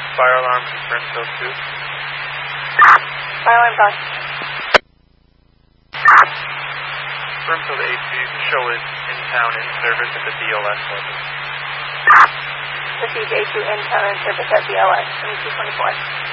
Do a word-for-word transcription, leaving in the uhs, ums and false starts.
Fire alarm from Brimfield two. Fire alarm done. Brimfield A two, the show is in town in service at the D L S level. Received A two in town in service at D L S, two twenty-four.